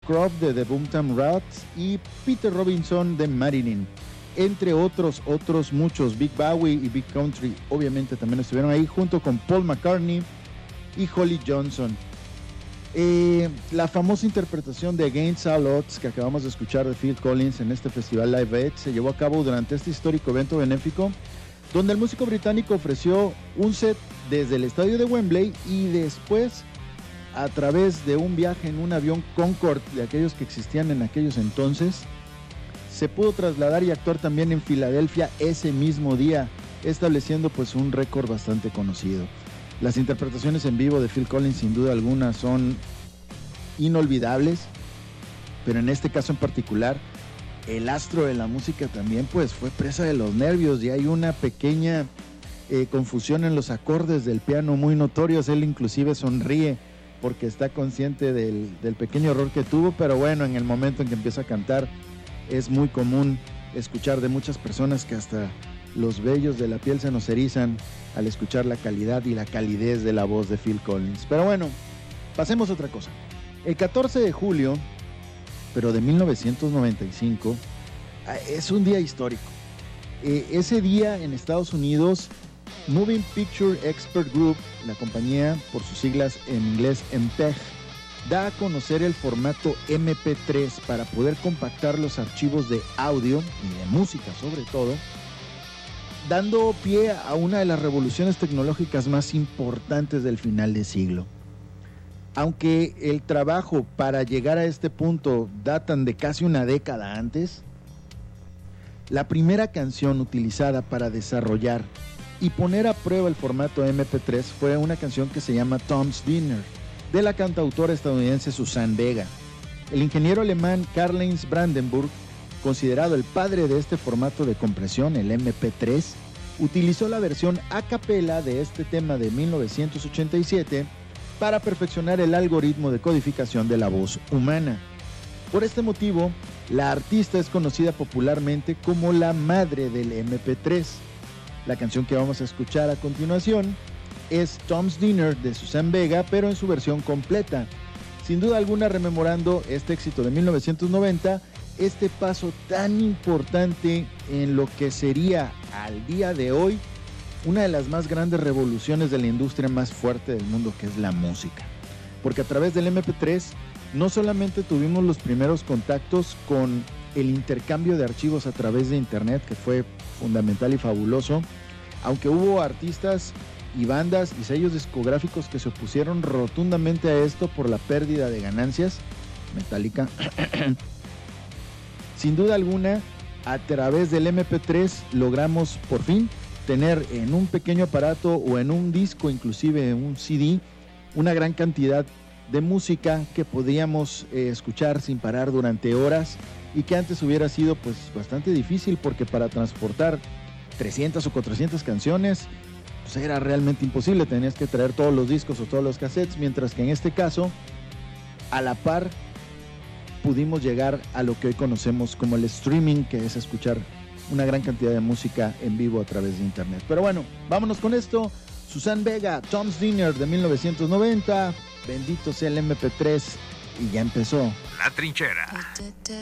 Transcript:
Croft de The Boomtown Rats y Peter Robinson de Marilyn, entre otros muchos. Big Bowie y Big Country obviamente también estuvieron ahí, junto con Paul McCartney y Holly Johnson. La famosa interpretación de Against All Odds que acabamos de escuchar de Phil Collins en este festival Live Aid se llevó a cabo durante este histórico evento benéfico, donde el músico británico ofreció un set desde el estadio de Wembley y después, a través de un viaje en un avión Concorde de aquellos que existían en aquellos entonces, se pudo trasladar y actuar también en Filadelfia ese mismo día, estableciendo pues un récord bastante conocido. Las interpretaciones en vivo de Phil Collins sin duda alguna son inolvidables, pero en este caso en particular, el astro de la música también pues fue presa de los nervios y hay una pequeña confusión en los acordes del piano muy notorios. Él inclusive sonríe porque está consciente del pequeño error que tuvo, pero bueno, en el momento en que empieza a cantar es muy común escuchar de muchas personas que hasta los vellos de la piel se nos erizan al escuchar la calidad y la calidez de la voz de Phil Collins. Pero bueno, pasemos a otra cosa. El 14 de julio, pero de 1995, es un día histórico. Ese día en Estados Unidos, Moving Picture Expert Group, la compañía por sus siglas en inglés MPEG, da a conocer el formato MP3 para poder compactar los archivos de audio y de música sobre todo, dando pie a una de las revoluciones tecnológicas más importantes del final de siglo. Aunque el trabajo para llegar a este punto datan de casi una década antes, la primera canción utilizada para desarrollar y poner a prueba el formato MP3 fue una canción que se llama Tom's Dinner, de la cantautora estadounidense Suzanne Vega. El ingeniero alemán Karl-Heinz Brandenburg, considerado el padre de este formato de compresión, el MP3, utilizó la versión a capela de este tema de 1987 para perfeccionar el algoritmo de codificación de la voz humana. Por este motivo, la artista es conocida popularmente como la madre del MP3. La canción que vamos a escuchar a continuación es Tom's Dinner de Suzanne Vega, pero en su versión completa. Sin duda alguna rememorando este éxito de 1990, este paso tan importante en lo que sería al día de hoy una de las más grandes revoluciones de la industria más fuerte del mundo, que es la música. Porque a través del MP3 no solamente tuvimos los primeros contactos con el intercambio de archivos a través de internet, que fue fundamental y fabuloso, aunque hubo artistas y bandas y sellos discográficos que se opusieron rotundamente a esto por la pérdida de ganancias. Metallica. Sin duda alguna, a través del MP3 logramos por fin tener en un pequeño aparato o en un disco, inclusive en un CD, una gran cantidad de música que podíamos escuchar sin parar durante horas, y que antes hubiera sido pues bastante difícil, porque para transportar 300 o 400 canciones pues era realmente imposible. Tenías que traer todos los discos o todos los cassettes, mientras que en este caso, a la par, pudimos llegar a lo que hoy conocemos como el streaming, que es escuchar una gran cantidad de música en vivo a través de internet. Pero bueno, vámonos con esto. Suzanne Vega, Tom's Dinner de 1990. Bendito sea el MP3 y ya empezó La Trinchera.